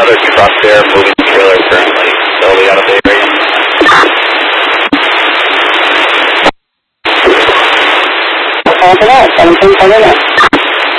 another truck there moving the trailer currently slowly out of the area. Call for that, 1749.